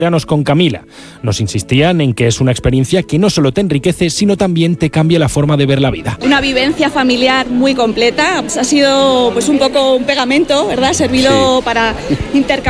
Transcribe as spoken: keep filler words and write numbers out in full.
con Camila. Nos insistían en que es una experiencia que no solo te enriquece, sino también te cambia la forma de ver la vida. Una vivencia familiar muy completa. Ha sido pues un poco un pegamento, ¿verdad? Ha servido sí. para intercambiar